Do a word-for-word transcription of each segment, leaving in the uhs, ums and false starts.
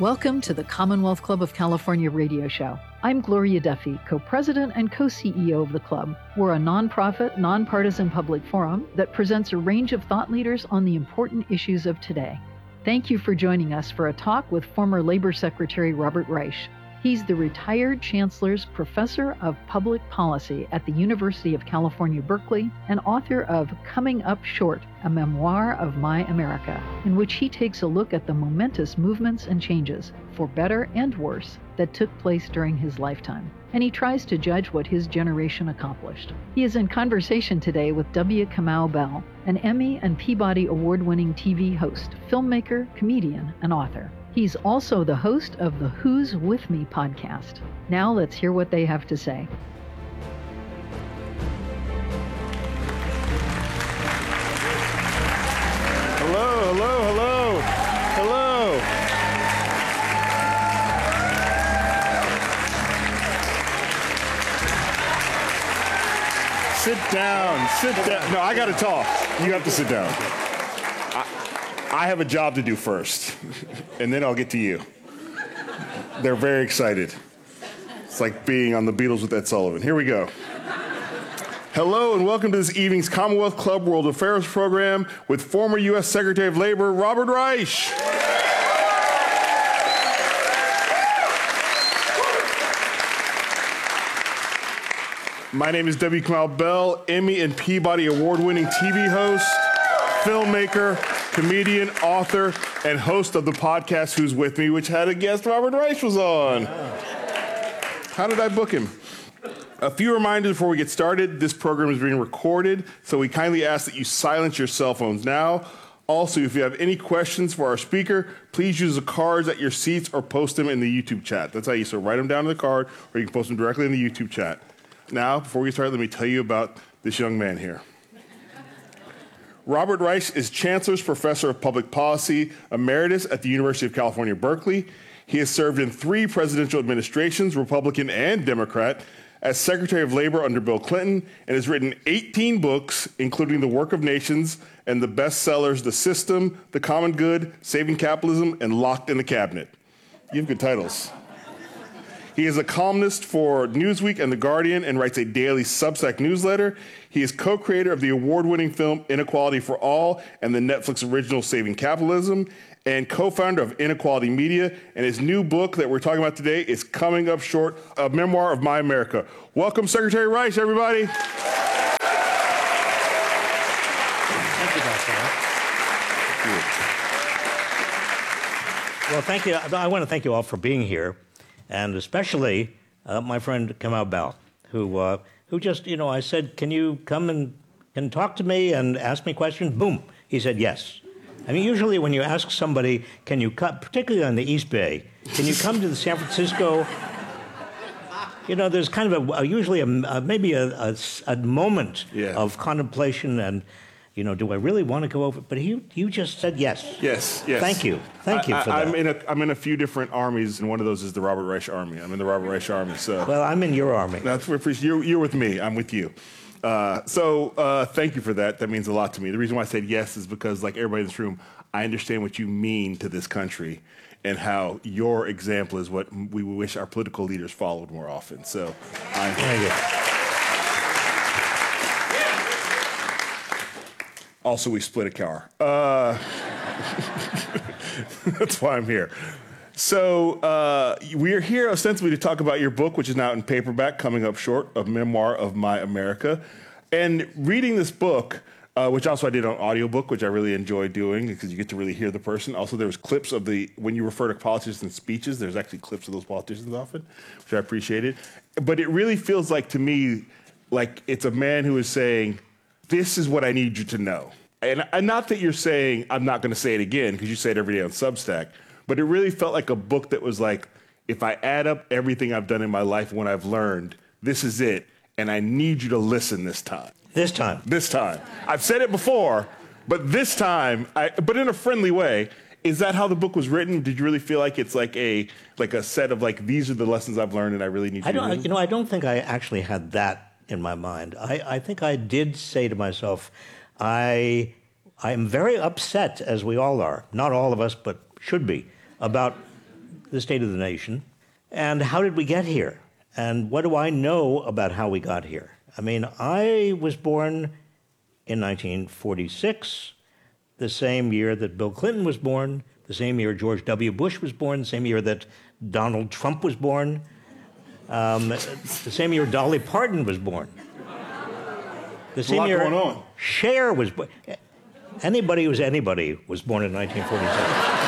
Welcome to the Commonwealth Club of California radio show. I'm Gloria Duffy, co-president and co-C E O of the club. We're a nonprofit, nonpartisan public forum that presents a range of thought leaders on the important issues of today. Thank you for joining us for a talk with former Labor Secretary Robert Reich. He's the retired Chancellor's Professor of Public Policy at the University of California, Berkeley, and author of Coming Up Short, a memoir of my America, in which he takes a look at the momentous movements and changes, for better and worse, that took place during his lifetime. And he tries to judge what his generation accomplished. He is in conversation today with W. Kamau Bell, an Emmy and Peabody Award-winning T V host, filmmaker, comedian, and author. He's also the host of the Who's With Me podcast. Now let's hear what they have to say. Hello, hello, hello, hello. Sit down, sit down. No, I gotta talk. You have to sit down. I have a job to do first, and then I'll get to you. They're very excited. It's like being on the Beatles with Ed Sullivan. Here we go. Hello, and welcome to this evening's Commonwealth Club World Affairs program with former U S Secretary of Labor, Robert Reich. My name is W. Kamau Bell, Emmy and Peabody Award-winning T V host, filmmaker, comedian, author, and host of the podcast Who's With Me, which had a guest Robert Reich was on. How did I book him? A few reminders before we get started. This program is being recorded, so we kindly ask that you silence your cell phones now. Also, if you have any questions for our speaker, please use the cards at your seats or post them in the YouTube chat. That's how you so write them down in the card, or you can post them directly in the YouTube chat. Now, before we start, let me tell you about this young man here. Robert Reich is Chancellor's Professor of Public Policy, Emeritus at the University of California, Berkeley. He has served in three presidential administrations, Republican and Democrat, as Secretary of Labor under Bill Clinton, and has written eighteen books, including The Work of Nations and the bestsellers The System, The Common Good, Saving Capitalism, and Locked in the Cabinet. You have good titles. He is a columnist for Newsweek and The Guardian and writes a daily Substack newsletter. He is co-creator of the award-winning film Inequality for All and the Netflix original Saving Capitalism, and co-founder of Inequality Media. And his new book that we're talking about today is Coming Up Short, a memoir of my America. Welcome, Secretary Reich, everybody. Thank you, Doctor Well, thank you. I want to thank you all for being here, and especially uh, my friend Kamau Bell, who uh, who just, you know, I said, can you come and, and talk to me and ask me questions? Boom, he said yes. I mean, usually when you ask somebody, can you come, particularly on the East Bay, can you come to the San Francisco, you know, there's kind of a, a usually a, a maybe a, a, a moment yeah. of contemplation and, you know, do I really want to go over? But you you just said yes. Yes, yes. Thank you. Thank you I, for I, that. I'm in, a, I'm in a few different armies, and one of those is the Robert Reich Army. I'm in the Robert Reich Army, so. Well, I'm in your army. That's what you're, you're with me. I'm with you. Uh, so uh, thank you for that. That means a lot to me. The reason why I said yes is because, like everybody in this room, I understand what you mean to this country and how your example is what we wish our political leaders followed more often. So I Thank you. Also, we split a car. Uh, that's why I'm here. So uh, we are here ostensibly to talk about your book, which is now in paperback, Coming Up Short, a memoir of my America. And reading this book, uh, which also I did on audiobook, which I really enjoy doing because you get to really hear the person. Also, there was clips of the, when you refer to politicians in speeches, there's actually clips of those politicians often, which I appreciated. But it really feels like, to me, like it's a man who is saying, this is what I need you to know. And, and not that you're saying, I'm not going to say it again, because you say it every day on Substack, but it really felt like a book that was like, if I add up everything I've done in my life and what I've learned, this is it, and I need you to listen this time. This time. This time. I've said it before, but this time, I, but in a friendly way. Is that how the book was written? Did you really feel like it's like a like a set of like, these are the lessons I've learned and I really need you I don't, to you know, I don't think I actually had that in my mind. I, I think I did say to myself, I I am very upset, as we all are, not all of us, but should be, about the state of the nation, and how did we get here? And what do I know about how we got here? I mean, I was born in nineteen forty-six, the same year that Bill Clinton was born, the same year George W. Bush was born, the same year that Donald Trump was born, um, the same year Dolly Parton was born. The same a lot year going on. Cher was born. Anybody who's anybody was born in nineteen forty-seven.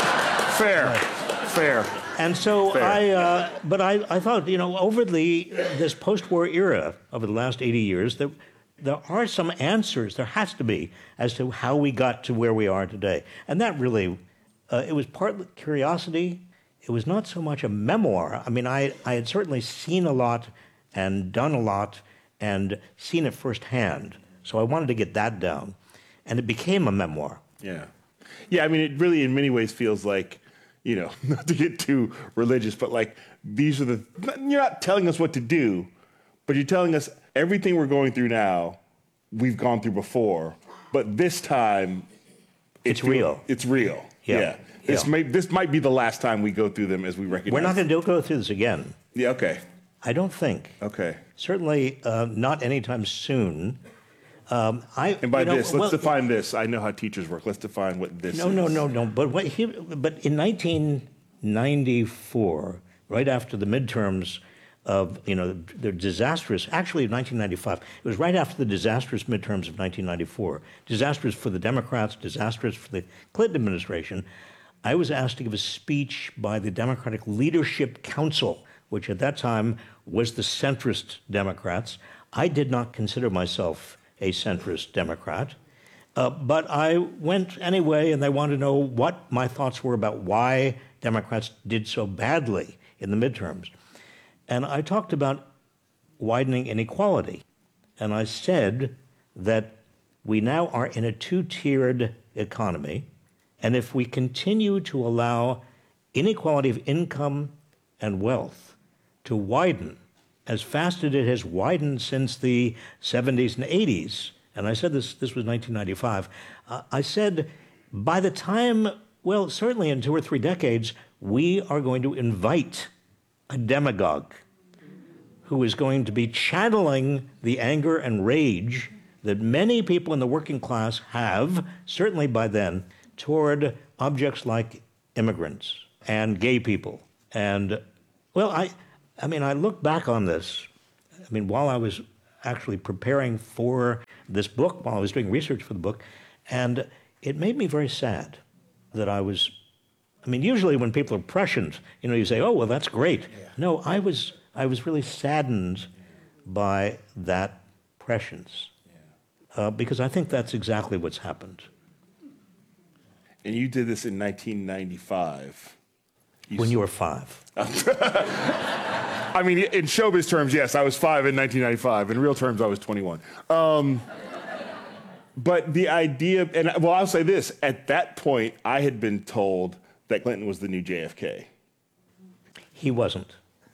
Fair, fair. And so Fair. I, uh, but I, I thought, you know, over the this post-war era, over the last eighty years, there, there are some answers, there has to be, as to how we got to where we are today. And that really, uh, it was partly curiosity. It was not so much a memoir. I mean, I, I had certainly seen a lot and done a lot and seen it firsthand. So I wanted to get that down. And it became a memoir. Yeah. Yeah, I mean, it really in many ways feels like, you know, not to get too religious, but like these are the, you're not telling us what to do, but you're telling us everything we're going through now, we've gone through before, but this time it It's feel- real. It's real. Yeah. Yeah. This, Yeah. May, this might be the last time we go through them as we recognize. We're not going to go through this again. Yeah, okay. I don't think. Okay. Certainly uh, not anytime soon. Um, I, And by you know, this, let's well, define this. I know how teachers work. Let's define what this No, is. no, no, no. But what he, but in nineteen ninety-four, right after the midterms of, you know, the, the disastrous, actually nineteen ninety-five, it was right after the disastrous midterms of nineteen ninety-four, disastrous for the Democrats, disastrous for the Clinton administration, I was asked to give a speech by the Democratic Leadership Council, which at that time was the centrist Democrats. I did not consider myself a centrist Democrat. Uh, but I went anyway, and they wanted to know what my thoughts were about why Democrats did so badly in the midterms. And I talked about widening inequality. And I said that we now are in a two-tiered economy, and if we continue to allow inequality of income and wealth to widen as fast as it has widened since the seventies and eighties, and I said this, this was nineteen ninety-five, uh, I said by the time, well, certainly in two or three decades, we are going to invite a demagogue who is going to be channeling the anger and rage that many people in the working class have, certainly by then, toward objects like immigrants and gay people. And, well, I, I mean, I look back on this, I mean, while I was actually preparing for this book, while I was doing research for the book, and it made me very sad that I was, I mean, usually when people are prescient, you know, you say, oh, well, that's great. Yeah. No, I was, I was really saddened by that prescience, yeah. uh, because I think that's exactly what's happened. And you did this in nineteen ninety-five. You when s- you were five. I mean, in showbiz terms, yes, I was five in nineteen ninety-five. In real terms, I was twenty-one. Um, but the idea, and well, I'll say this, at that point, I had been told that Clinton was the new J F K. He wasn't.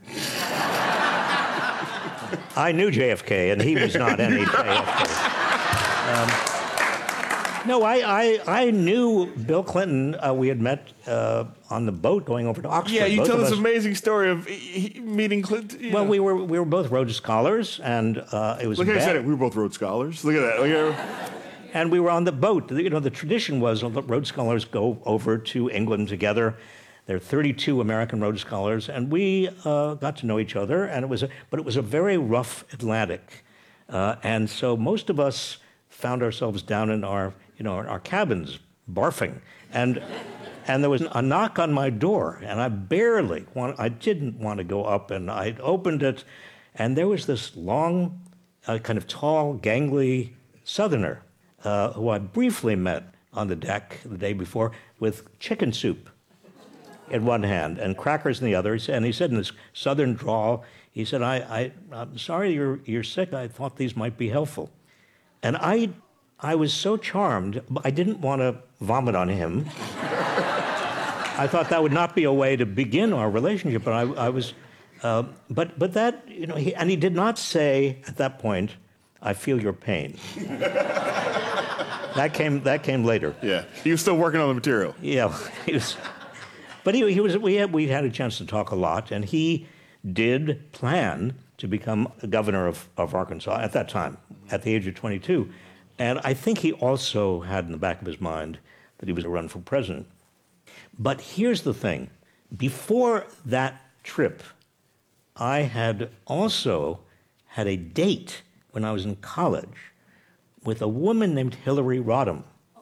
I knew J F K, and he was not any J F K. Um, no, I, I, I knew Bill Clinton. Uh, we had met uh, on the boat going over to Oxford. Yeah, you both tell of this us. amazing story of he, he meeting Clinton. you Well, know. we were we were both Rhodes Scholars, and uh, it was Look how I bad. said it. We were both Rhodes Scholars. Look at that. Look at And we were on the boat. You know, the tradition was the Rhodes Scholars go over to England together. There are thirty-two American Rhodes Scholars, and we uh, got to know each other. And it was, a, but it was a very rough Atlantic, uh, and so most of us found ourselves down in our, you know, in our cabins, barfing, and and there was a knock on my door, and I barely want, I didn't want to go up, and I opened it, and there was this long, uh, kind of tall, gangly Southerner uh, who I briefly met on the deck the day before with chicken soup in one hand and crackers in the other. And he said in this Southern drawl, he said, I, I, I'm sorry you're, you're sick. I thought these might be helpful. And I, I was so charmed, I didn't want to vomit on him. I thought that would not be a way to begin our relationship, but I, I was, uh, but, but that, you know, he, and he did not say at that point, I feel your pain. That came, that came later. Yeah. He was still working on the material. Yeah, he was, But he, he was. We had we had a chance to talk a lot, and he did plan to become a governor of, of Arkansas at that time, at the age of twenty-two. And I think he also had in the back of his mind that he was going to run for president. But here's the thing. Before that trip, I had also had a date when I was in college with a woman named Hillary Rodham.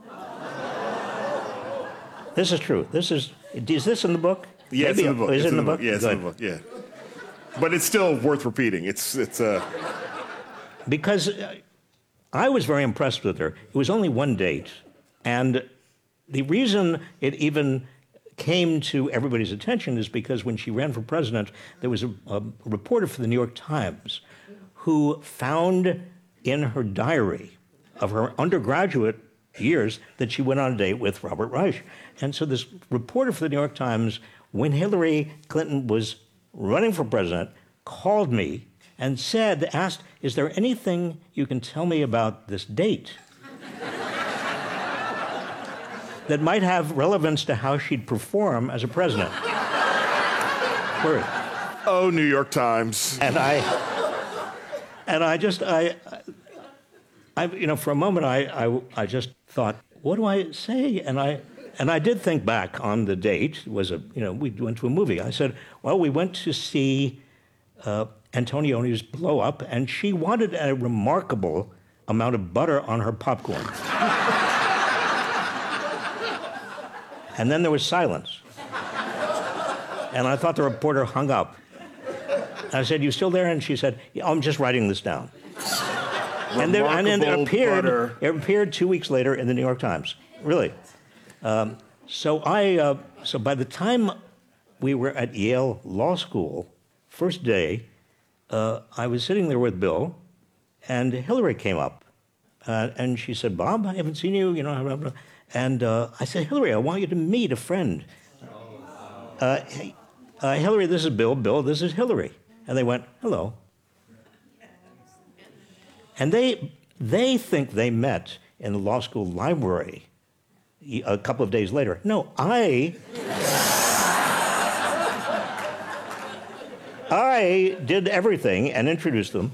This is true. This is, is this in the book? Yeah, it's Maybe, in the book. Is it's it in the book? book? Yeah, it's Good. in the book, yeah. But it's still worth repeating. It's, it's, uh... Because I was very impressed with her. It was only one date. And the reason it even came to everybody's attention is because when she ran for president, there was a, a reporter for the New York Times who found in her diary of her undergraduate years that she went on a date with Robert Reich. And so this reporter for the New York Times, when Hillary Clinton was running for president, called me and said, asked, is there anything you can tell me about this date that might have relevance to how she'd perform as a president? Word. Oh, New York Times. And I, and I just, I, I, you know, for a moment, I, I, I just thought, what do I say? And I, and I did think back on the date. It was a, you know, we went to a movie. I said, well, we went to see uh, Antonioni's Blow Up, and she wanted a remarkable amount of butter on her popcorn. And then there was silence. And I thought the reporter hung up. And I said, you still there? And she said, yeah, I'm just writing this down. And, there, and then it appeared, butter. it appeared two weeks later in the New York Times. Really. Um, so I, uh, so by the time we were at Yale Law School, first day, uh, I was sitting there with Bill, and Hillary came up. Uh, and she said, Bob, I haven't seen you, you know, blah, blah. And uh, I said, Hillary, I want you to meet a friend. Uh, hey, uh, Hillary, this is Bill. Bill, this is Hillary. And they went, hello. And they, they think they met in the law school library a couple of days later. No, I... I did everything and introduced them.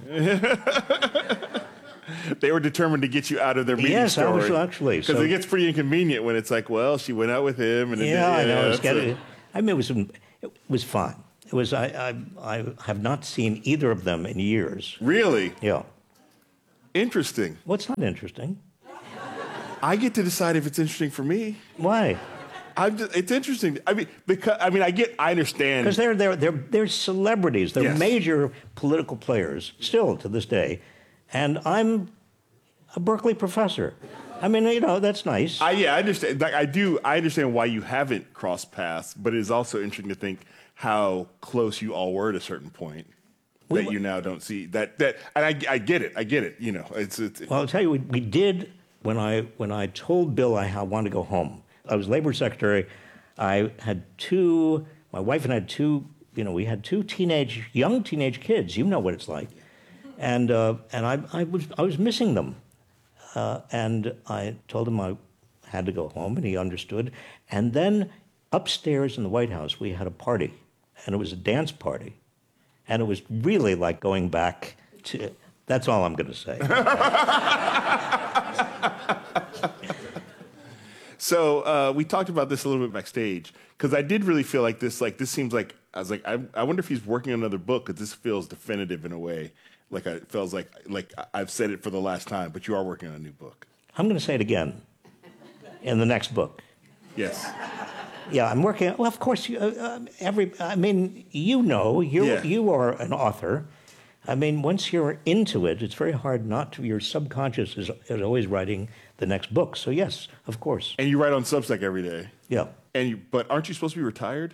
They were determined to get you out of their meeting yes, story. Yes, actually. Because So, it gets pretty inconvenient when it's like, well, she went out with him. And it yeah, did, I know. yeah, It was that's getting, it. I mean, it was, it was fun. It was, I, I, I have not seen either of them in years. Really? Yeah. Interesting. What's not interesting? I get to decide if it's interesting for me. Why? I'm just, it's interesting. I mean, because I mean, I get, I understand. Because they're, they're, they're, they're celebrities. They're Yes. major political players, still to this day. And I'm a Berkeley professor. I mean, you know, that's nice. I, yeah, I understand. Like, I do. I understand why you haven't crossed paths, but it is also interesting to think how close you all were at a certain point We that were- you now don't see. That that, and I, I get it. I get it. You know, it's. it's Well, I'll tell you, we, we did, when I, when I told Bill I ha- wanted to go home, I was labor secretary. I had two, my wife and I had two, you know, we had two teenage, young teenage kids. You know what it's like. And, uh, and I, I, was, I was missing them. Uh, and I told him I had to go home, and he understood. And then upstairs in the White House, we had a party, and it was a dance party. And it was really like going back to, that's all I'm going to say. So uh, we talked about this a little bit backstage because I did really feel like this. Like this seems like I was like I, I wonder if he's working on another book because this feels definitive in a way. Like I, it feels like like I've said it for the last time, but you are working on a new book. I'm going to say it again in the next book. Yes. Yeah, I'm working. Well, of course, you, uh, uh, every. I mean, you know, you Yeah. you are an author. I mean, once you're into it, it's very hard not to. Your subconscious is, is always writing the next book. So yes, of course. And you write on Substack every day. Yeah, And you, but aren't you supposed to be retired?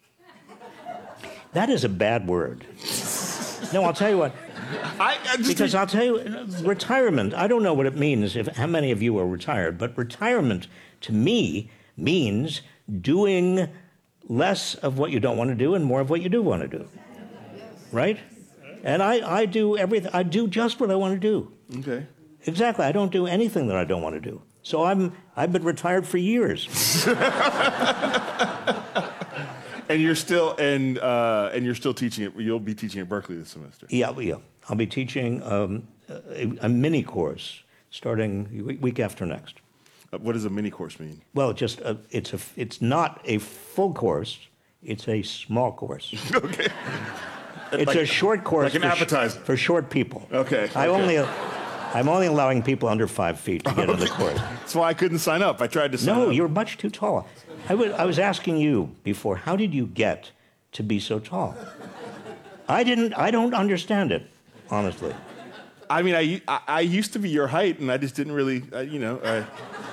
that is a bad word. No, I'll tell you what. I, I just Because think- I'll tell you, retirement. I don't know what it means. If how many of you are retired, but retirement to me means doing less of what you don't want to do and more of what you do want to do. Right? And I, I do everything. I do just what I want to do. okay. Exactly. I don't do anything that I don't want to do. So I'm I've been retired for years. And you're still and uh, and you're still teaching it. You'll be teaching at Berkeley this semester. Yeah, yeah. I'll be teaching um, a, a mini course starting week after next. Uh, what does a mini course mean? Well, just a, it's a it's not a full course. It's a small course. Okay. It's like, a short course like an for, appetizer. for short people. Okay. I okay. only I'm only allowing people under five feet to get into the course. That's why I couldn't sign up. I tried to sign No, up. you're much too tall. I was I was asking you before. How did you get to be so tall? I didn't. I don't understand it, honestly. I mean, I, I, I used to be your height, and I just didn't really, uh, you know. I,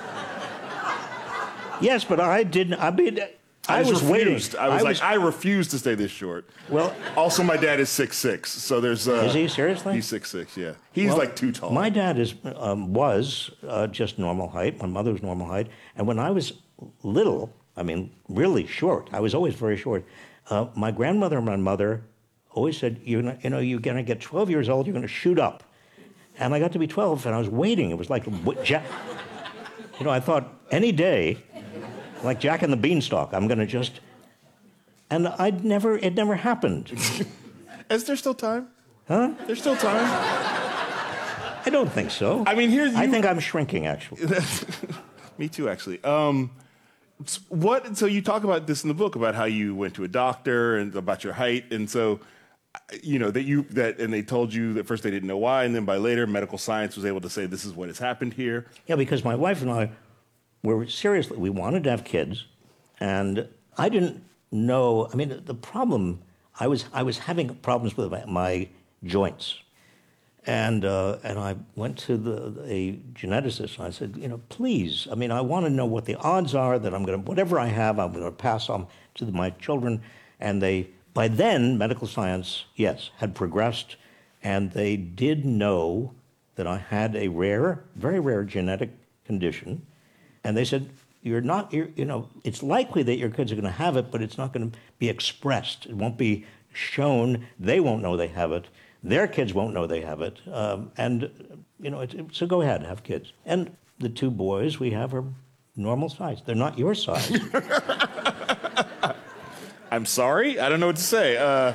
Yes, but I didn't. I mean, I, I was refused. waiting. I was I like, was- I refuse to stay this short. Well, Also, my dad is six six, so there's. Uh, is he seriously? He's six six. Yeah, he's Well, like too tall. My dad is um, was uh, just normal height. My mother was normal height, and when I was little, I mean, really short. I was always very short. Uh, my grandmother and my mother always said, "You're gonna, you know, you're going to get twelve years old. You're going to shoot up." And I got to be twelve, and I was waiting. It was like, what, Jack, you know, I thought any day, like Jack and the Beanstalk, I'm going to just. And I'd never. It never happened. Is there still time? Huh? There's still time. I don't think so. I mean, here's. I you- think I'm shrinking, actually. Me too, actually. Um, s- what? So you talk about this in the book about how you went to a doctor and about your height, and so, uh, you know that you that and they told you that first they didn't know why, and then by later medical science was able to say this is what has happened here. Yeah, because my wife and I were seriously, we wanted to have kids, and I didn't know. I mean, the problem, I was I was having problems with my, my joints, and uh, and I went to the a geneticist. And I said, you know, please, I mean, I want to know what the odds are that I'm going to whatever I have, I'm going to pass on to my children, and they by then medical science, yes, had progressed, and they did know that I had a rare, very rare genetic condition. And they said, you're not, you're, you know, it's likely that your kids are going to have it, but it's not going to be expressed. It won't be shown. They won't know they have it. Their kids won't know they have it. Um, and, you know, it, it- so go ahead, have kids. And the two boys we have are normal size. They're not your size. I'm sorry, I don't know what to say. Uh,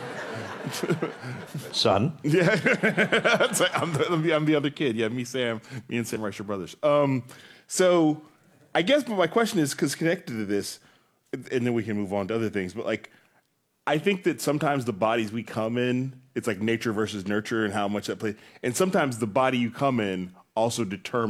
Son. It's like, I'm, the, I'm the other kid. Yeah, me, Sam, me and Sam Rice are brothers. Um, so I guess, but my question is, because connected to this, and then we can move on to other things, but like, I think that sometimes the bodies we come in, it's like nature versus nurture and how much that plays. And sometimes the body you come in also determines